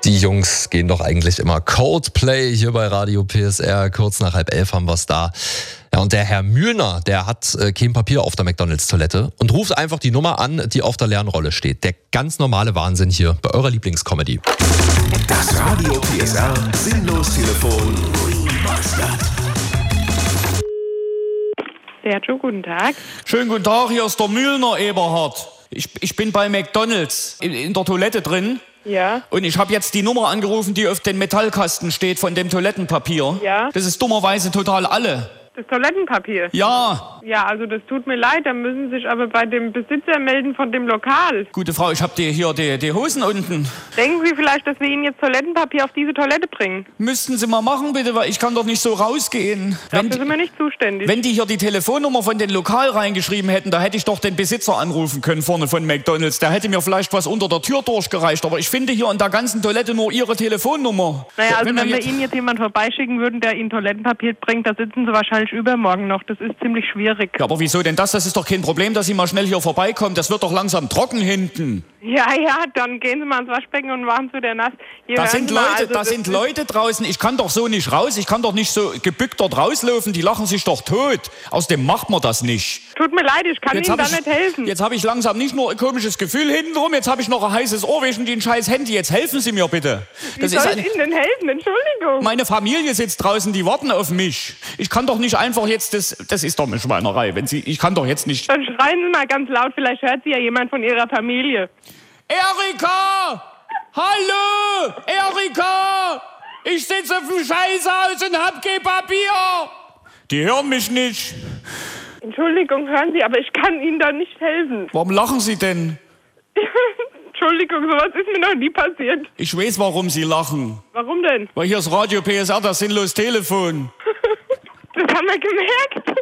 Die Jungs gehen doch eigentlich immer. Coldplay hier bei Radio PSR. Kurz nach 10:30 haben wir es da. Ja, und der Herr Mühlner, der hat kein Papier auf der McDonalds-Toilette und ruft einfach die Nummer an, die auf der leeren Rolle steht. Der ganz normale Wahnsinn hier bei eurer Lieblingscomedy. Das Radio PSR Sinnlos-Telefon Remastered. Sergio, guten Tag. Schönen guten Tag, hier ist der Mühlner Eberhard. Ich bin bei McDonalds in der Toilette drin. Ja. Und ich habe jetzt die Nummer angerufen, die auf dem Metallkasten steht von dem Toilettenpapier. Ja. Das ist dummerweise total alle. Das Toilettenpapier? Ja. Ja, also das tut mir leid, da müssen Sie sich aber bei dem Besitzer melden von dem Lokal. Gute Frau, ich habe hier die Hosen unten. Denken Sie vielleicht, dass wir Ihnen jetzt Toilettenpapier auf diese Toilette bringen? Müssten Sie mal machen, bitte, weil ich kann doch nicht so rausgehen. Dafür sind wir nicht zuständig. Wenn die hier die Telefonnummer von den Lokal reingeschrieben hätten, da hätte ich doch den Besitzer anrufen können vorne von McDonalds. Der hätte mir vielleicht was unter der Tür durchgereicht, aber ich finde hier in der ganzen Toilette nur Ihre Telefonnummer. Naja, also wenn wir Ihnen jetzt jemand vorbeischicken würden, der Ihnen Toilettenpapier bringt, da sitzen Sie wahrscheinlich übermorgen noch. Das ist ziemlich schwierig. Ja, aber wieso denn das? Das ist doch kein Problem, dass Sie mal schnell hier vorbeikommen. Das wird doch langsam trocken hinten. Ja, dann gehen Sie mal ins Waschbecken und machen es wieder nass. Da sind Leute draußen. Ich kann doch so nicht raus. Ich kann doch nicht so gebückt dort rauslaufen. Die lachen sich doch tot. Außerdem macht man das nicht. Tut mir leid, ich kann Ihnen da nicht helfen. Jetzt habe ich langsam nicht nur ein komisches Gefühl hintenrum, jetzt habe ich noch ein heißes Ohrwischen und ein scheiß Handy. Jetzt helfen Sie mir bitte. Wie soll ich Ihnen denn helfen? Entschuldigung. Meine Familie sitzt draußen, die warten auf mich. Ich kann doch nicht einfach jetzt, das ist doch eine Schweinerei. Ich kann doch jetzt nicht... Dann schreien Sie mal ganz laut, vielleicht hört Sie ja jemand von Ihrer Familie. Erika! Hallo! Erika! Ich sitze auf dem Scheißhaus und hab kein Papier! Die hören mich nicht. Entschuldigung, hören Sie, aber ich kann Ihnen da nicht helfen. Warum lachen Sie denn? Entschuldigung, sowas ist mir noch nie passiert. Ich weiß, warum Sie lachen. Warum denn? Weil hier ist Radio PSR, das Sinnlos-Telefon. Das haben wir gemerkt.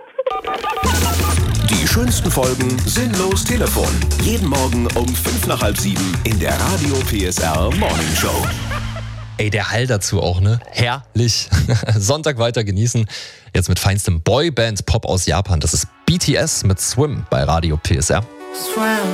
Die schönsten Folgen Sinnlos-Telefon. Jeden Morgen um 6:55 in der Radio PSR Morning Show. Ey, der Hall dazu auch, ne? Herrlich. Sonntag weiter genießen. Jetzt mit feinstem Boyband-Pop aus Japan. Das ist BTS mit Swim bei Radio PSR.